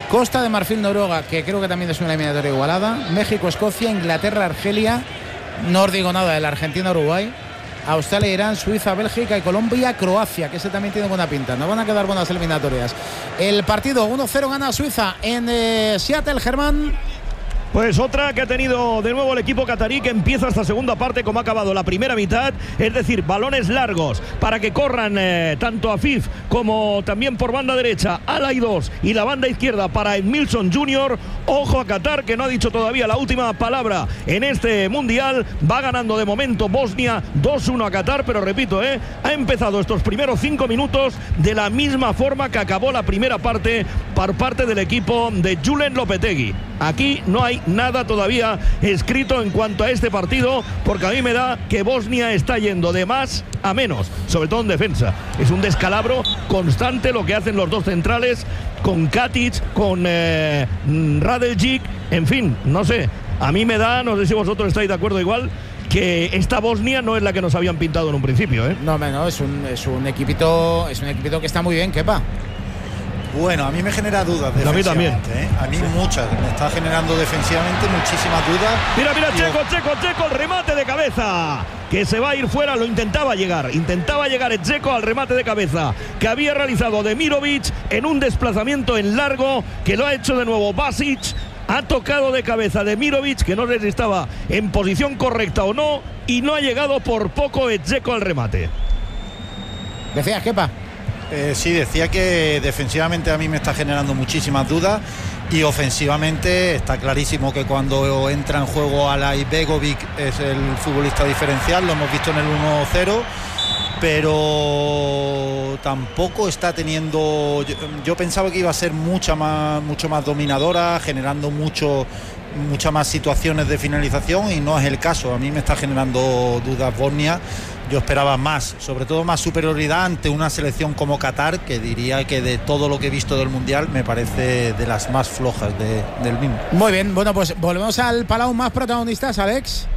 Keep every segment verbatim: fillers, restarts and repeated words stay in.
Costa de Marfil, Noruega, que creo que también es una eliminatoria igualada. México, Escocia, Inglaterra, Argelia. No os digo nada del Argentina, Uruguay. Australia, Irán, Suiza, Bélgica y Colombia, Croacia, que ese también tiene buena pinta. Nos van a quedar buenas eliminatorias. El partido uno cero gana Suiza en eh, Seattle, Germán. Pues otra que ha tenido de nuevo el equipo catarí, que empieza esta segunda parte como ha acabado la primera mitad, es decir, balones largos para que corran eh, tanto Afif como también por banda derecha Alay dos y la banda izquierda para Edmilson junior Ojo a Qatar, que no ha dicho todavía la última palabra en este mundial. Va ganando de momento Bosnia dos uno a Qatar, pero repito, eh, ha empezado estos primeros cinco minutos de la misma forma que acabó la primera parte por parte del equipo de Julen Lopetegui. Aquí no hay nada todavía escrito en cuanto a este partido, porque a mí me da que Bosnia está yendo de más a menos, sobre todo en defensa. Es un descalabro constante lo que hacen los dos centrales, con Katic, con eh, Radeljic, en fin, no sé. A mí me da, no sé si vosotros estáis de acuerdo igual, que esta Bosnia no es la que nos habían pintado en un principio, ¿eh? No, no, es un, es un equipito, es un equipito que está muy bien, Kepa. Bueno, a mí me genera dudas defensivamente. A mí también. ¿eh? A mí muchas. Me está generando defensivamente muchísimas dudas. Mira, mira, y Checo, Checo, Checo, el remate de cabeza. Que se va a ir fuera, lo intentaba llegar. Intentaba llegar el Checo al remate de cabeza que había realizado Demirovic en un desplazamiento en largo, que lo ha hecho de nuevo Basic. Ha tocado de cabeza Demirovic, que no sé si estaba en posición correcta o no, y no ha llegado por poco el Checo al remate. Decías, Kepa. Eh, sí, decía que defensivamente a mí me está generando muchísimas dudas y ofensivamente está clarísimo que cuando entra en juego Alay Begovic es el futbolista diferencial, lo hemos visto en el uno cero, pero tampoco está teniendo, yo, yo pensaba que iba a ser mucha más, mucho más dominadora, generando mucho muchas más situaciones de finalización, y no es el caso. A mí me está generando dudas Bosnia. Yo esperaba más, sobre todo más superioridad ante una selección como Qatar, que diría que de todo lo que he visto del Mundial me parece de las más flojas de, del mismo. Muy bien, bueno, pues volvemos al Palau. Más protagonistas, Alex.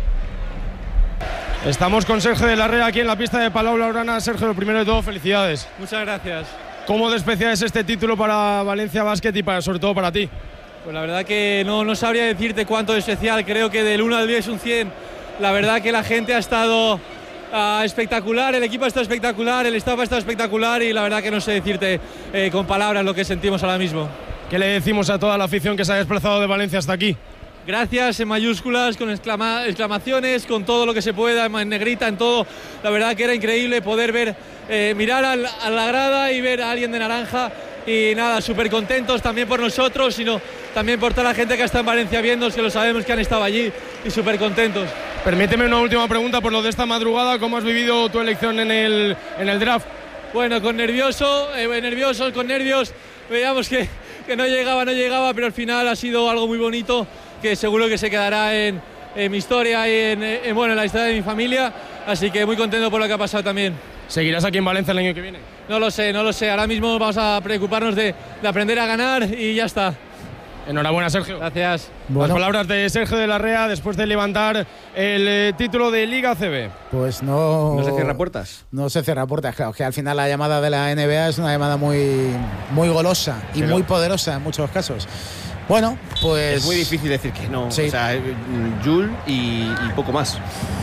Estamos con Sergio de la Rea aquí en la pista de Palau Blaugrana. Sergio, lo primero de todo, felicidades. Muchas gracias. ¿Cómo de especial es este título para Valencia Basket y para, sobre todo para ti? Pues la verdad que no, no sabría decirte cuánto de especial. Creo que del uno al diez es un cien. La verdad que la gente ha estado uh, espectacular, el equipo ha estado espectacular, el staff ha estado espectacular, y la verdad que no sé decirte eh, con palabras lo que sentimos ahora mismo. ¿Qué le decimos a toda la afición que se ha desplazado de Valencia hasta aquí? Gracias en mayúsculas, con exclama, exclamaciones, con todo lo que se pueda, en negrita, en todo. La verdad que era increíble poder ver, eh, mirar al, a la grada y ver a alguien de naranja. Y nada, súper contentos también por nosotros, sino también por toda la gente que está en Valencia viendo, que lo sabemos que han estado allí, y súper contentos. Permíteme una última pregunta por lo de esta madrugada. ¿Cómo has vivido tu elección en el, en el draft? Bueno, con nervioso, eh, nervioso, con nervios. Veíamos que, que no llegaba, no llegaba, pero al final ha sido algo muy bonito, que seguro que se quedará en, en mi historia y en, en, bueno, en la historia de mi familia. Así que muy contento por lo que ha pasado también. ¿Seguirás aquí en Valencia el año que viene? No lo sé, no lo sé. Ahora mismo vamos a preocuparnos de, de aprender a ganar y ya está. Enhorabuena, Sergio. Gracias. Bueno. Las palabras de Sergio de la Rea después de levantar el eh, título de Liga A C B. Pues no... ¿No se cierra puertas? No se cierra puertas, claro, que al final la llamada de la N B A es una llamada muy, muy golosa y Pero... muy poderosa en muchos casos. Bueno, pues... Es muy difícil decir que no. Sí. O sea, Jules y, y poco más.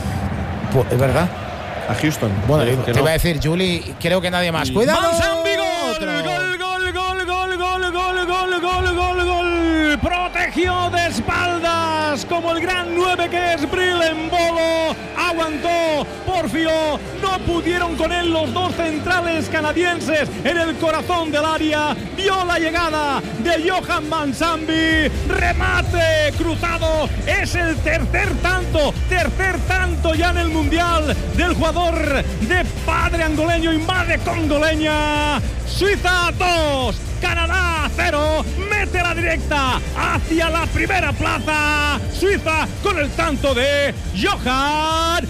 Pues, es verdad. A Houston. Bueno, te, te no. iba a decir Juli, creo que nadie más. Y... ¡Cuidado! Manzambi, gol, Otro. gol, gol, gol, gol, gol, gol, gol, gol, gol, gol. Protegió de espaldas como el gran nueve que es Bril en Bolo. Aguantó, porfió. No pudieron con él los dos centrales canadienses en el corazón del área. Vio la llegada de Johan Manzambi. Remate cruzado. Es el tercer tanto, tercer tanto ya en el Mundial del jugador de padre angoleño y madre congoleña. Suiza dos, Canadá cero, mete la directa hacia la primera plaza. Suiza con el tanto de Johan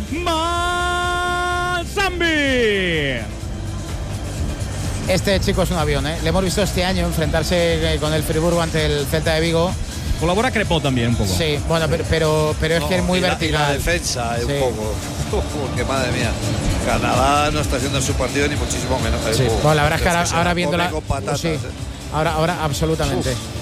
Manzambi. Este chico es un avión, ¿eh? Le hemos visto este año enfrentarse con el Friburgo ante el Celta de Vigo. Colabora Crepó también un poco. Sí, bueno, pero, pero, pero es no, que es muy y la, vertical. y la defensa sí. un poco. Porque madre mía, Canadá no está haciendo su partido ni muchísimo menos. Sí. Bueno, la verdad es que ahora, ahora viendo la... Con patatas, sí. eh. Ahora, ahora absolutamente. Uf.